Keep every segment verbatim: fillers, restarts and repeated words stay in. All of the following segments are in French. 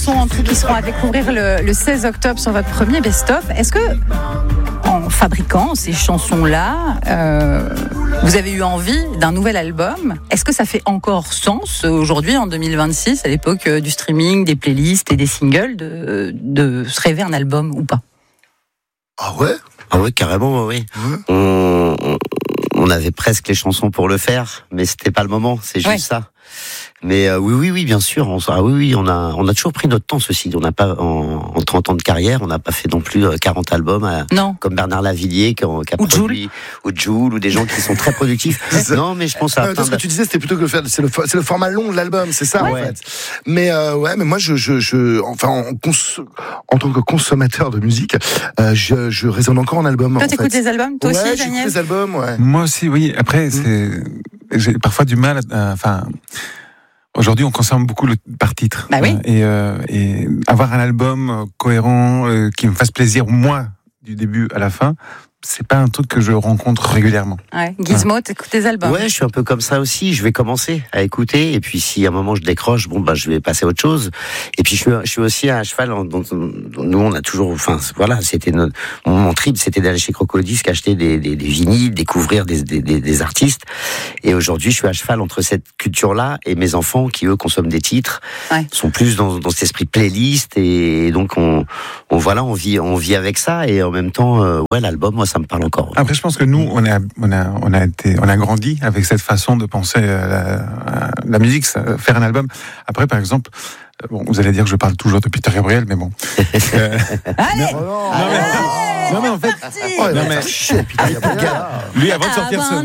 chansons en tout qui seront à découvrir le, le seize octobre sur votre premier best-of. Est-ce que, en fabriquant ces chansons-là, euh, vous avez eu envie d'un nouvel album? Est-ce que ça fait encore sens aujourd'hui, en deux mille vingt-six, à l'époque du streaming, des playlists et des singles, de, de se rêver un album ou pas? Ah ouais? Ah ouais, carrément, oui. Ouais. On, on, on avait presque les chansons pour le faire, mais c'était pas le moment, c'est juste ouais. ça. Mais euh, oui, oui, oui, bien sûr. On, ah oui, oui, on a, on a toujours pris notre temps, ceci. On n'a pas, en, en trente ans de carrière, on n'a pas fait non plus quarante albums, à, non. comme Bernard Lavillier, qui a, qui a ou produit, ou Jul, ou des gens qui sont très productifs. Non, mais je pense à. Euh, ce que tu disais, c'était plutôt que faire, c'est le, c'est le format long de l'album, c'est ça, ouais. en fait. Mais euh, ouais, mais moi, je, je, je enfin, en, cons, en tant que consommateur de musique, euh, je, je résonne encore en album. Toi, en t'écoutes fait. les albums, toi ouais, aussi, j'écoute Daniel. les albums, ouais. Moi aussi, oui. Après, mmh. c'est, j'ai parfois du mal, enfin. Euh, Aujourd'hui, on consomme beaucoup le, par titre. Bah oui. Et, euh, et avoir un album cohérent euh, qui me fasse plaisir, moi, du début à la fin, c'est pas un truc que je rencontre régulièrement. Ouais. Gizmo, ouais. T'écoutes tes albums? Ouais, je suis un peu comme ça aussi. Je vais commencer à écouter, et puis si à un moment je décroche, bon bah je vais passer à autre chose. Et puis je suis, je suis aussi à cheval. Donc nous, on a toujours, enfin voilà, c'était notre, mon trip, c'était d'aller chez Crocodisc, acheter des, des, des vinyles, découvrir des, des, des, des artistes. Et aujourd'hui, je suis à cheval entre cette culture-là et mes enfants qui eux consomment des titres, ouais. sont plus dans, dans cet esprit playlist, et donc on, on voilà, on vit, on vit avec ça, et en même temps, euh, ouais, l'album, moi, ça me parle encore. Après, je pense que nous, on a, on a, on a été, on a grandi avec cette façon de penser à la, à la musique, faire un album. Après, par exemple, bon, vous allez dire que je parle toujours de Peter Gabriel, mais bon. euh, Allez, non, non, non, mais, non, mais en fait, oh, non, mais, chier, Peter Gabriel. Lui, avant de sortir ce,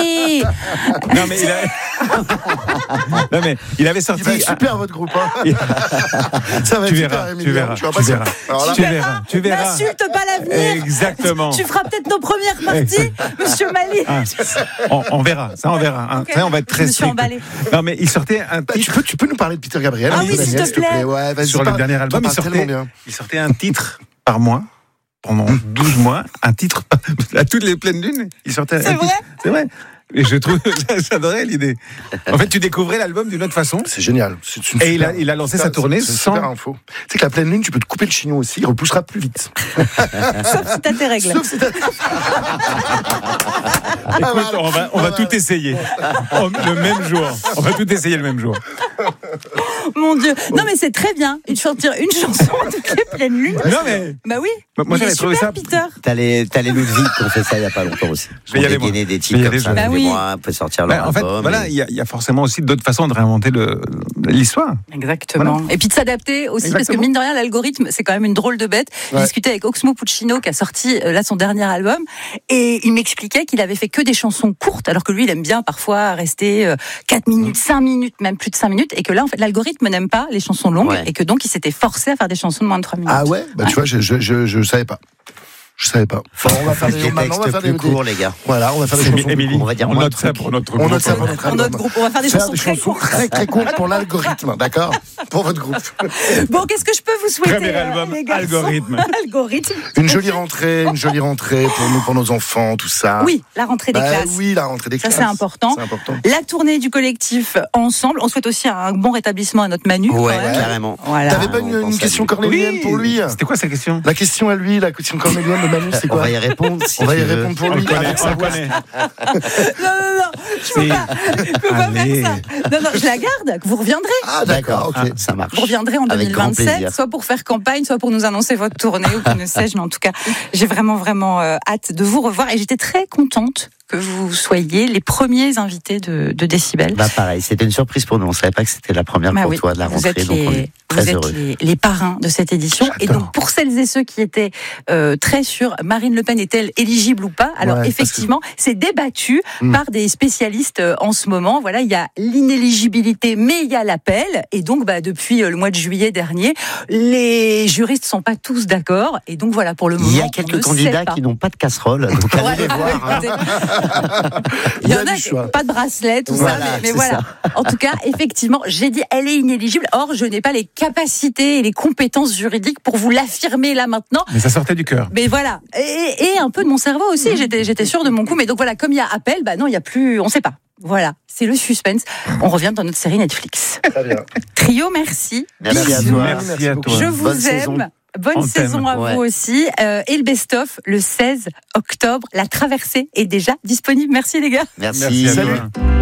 non mais il a, non mais il avait sorti. Il va être super à votre groupe. Hein. Ça va tu être verras, super, tu verras, tu verras, tu verras, tu verras, tu verras. N'insulte pas l'avenir. Exactement. Tu feras peut-être nos premières parties, Monsieur Mali. Ah, on, on verra, ça on verra. Hein. Okay. Ça, on va être très strict. Non mais il sortait un titre. Bah, tu peux, tu peux nous parler de Peter Gabriel? Ah oui, oui, s'il te plaît. Ouais, vas-y, sur le dernier album, il sortait, il sortait un titre par mois. Pendant douze mois, un titre à toutes les pleines lunes, il sortait. C'est vrai. C'est vrai. Et je trouve, j'adorais l'idée. En fait, tu découvrais l'album d'une autre façon. C'est génial. C'est une et super, il a, il a lancé sa tournée c'est sans. Super info. Tu sais que la pleine lune, tu peux te couper le chignon aussi, il repoussera plus vite. Sauf si t'as tes règles. Sauf si t'as. Écoute, on va, on va tout essayer. Le même jour. On va tout essayer le même jour. Mon Dieu. Non, mais c'est très bien. Une chanson, une chanson toutes les pleines lunes. Non, mais. Bah oui. Moi, j'avais trouvé ça. Peter. T'as les, t'as les Ludwig qui ont fait ça il y a pas longtemps aussi. Je vais y aller, moi. Des titres comme ça. Bah oui. Mois, peut sortir leur bah, en fait, album, voilà, et... il y, y a forcément aussi d'autres façons de réinventer le, l'histoire. Exactement. Voilà. Et puis de s'adapter aussi, exactement. Parce que mine de rien, l'algorithme, c'est quand même une drôle de bête. Ouais. J'ai discuté avec Oxmo Puccino qui a sorti là son dernier album, et il m'expliquait qu'il avait fait que des chansons courtes, alors que lui, il aime bien parfois rester quatre minutes, cinq minutes, même plus de cinq minutes, et que là, en fait, l'algorithme n'aime pas les chansons longues, ouais. et que donc il s'était forcé à faire des chansons de moins de trois minutes. Ah ouais, bah ouais. Tu vois, je, je, je, je savais pas. Je savais pas. Enfin, on va faire des, des textes on va faire plus des... courts, les gars. Voilà, on va faire des chansons Émilie, plus courts. On va dire on note ça pour notre groupe. On note ça pour notre, pour notre groupe. On va faire des faire chansons des très chansons courtes. Très, très courtes pour l'algorithme, d'accord? Pour votre groupe. Bon, qu'est-ce que je peux vous souhaiter? Premier album, les algorithme. Algorithme. Une jolie rentrée, une jolie rentrée pour nous, pour nos enfants, tout ça. Oui, la rentrée des bah, classes. Oui, la rentrée des ça, classes. Ça, c'est important. C'est important. La tournée du collectif Ensemble. On souhaite aussi un bon rétablissement à notre Manu. Ouais, carrément. Voilà. T'avais pas une, une question cornélienne oui. pour lui? C'était quoi sa question? La question à lui, la question cornélienne de Manu, c'est quoi? On va y répondre. Si on va y répondre pour lui. On connaît, on connaît. Non, non, non, je peux pas, je peux pas faire ça. Non, non, je la garde. Vous reviendrez. Ah, d'accord, ok, ah, ça marche. Vous reviendrez en deux mille vingt-sept, soit pour faire campagne, soit pour nous annoncer votre tournée ou que ne sais-je. Mais en tout cas, j'ai vraiment, vraiment euh, hâte de vous revoir, et j'étais très contente que vous soyez les premiers invités de, de Décibel. Bah pareil, c'était une surprise pour nous. On savait pas que c'était la première bah pour oui, toi de la rentrée, les, donc on est très vous heureux. Êtes les, les parrains de cette édition. J'adore. Et donc pour celles et ceux qui étaient euh, très sûrs, Marine Le Pen est-elle éligible ou pas? Alors ouais, effectivement, que... c'est débattu mmh. par des spécialistes euh, en ce moment. Voilà, il y a l'inéligibilité, mais il y a l'appel. Et donc, bah depuis euh, le mois de juillet dernier, les juristes sont pas tous d'accord. Et donc voilà, pour le moment, il y a quelques candidats qui n'ont pas de casserole. Donc allez ouais, les voir. Ouais, hein. Il y, il y en a, qui, pas de bracelet, tout voilà, ça, mais, mais voilà. Ça. En tout cas, effectivement, j'ai dit, elle est inéligible. Or, je n'ai pas les capacités et les compétences juridiques pour vous l'affirmer là maintenant. Mais ça sortait du cœur. Mais voilà, et, et un peu de mon cerveau aussi. J'étais, j'étais sûre de mon coup. Mais donc voilà, comme il y a appel, bah non, il y a plus, on ne sait pas. Voilà, c'est le suspense. On revient dans notre série Netflix. Très bien. Trio, merci. Merci à toi. Merci à toi. Je vous Bonne aime. saison. Bonne On saison t'aime. à Ouais. vous aussi. Euh, et le best-of, le seize octobre. La traversée est déjà disponible. Merci les gars. Merci. Merci à Salut. toi.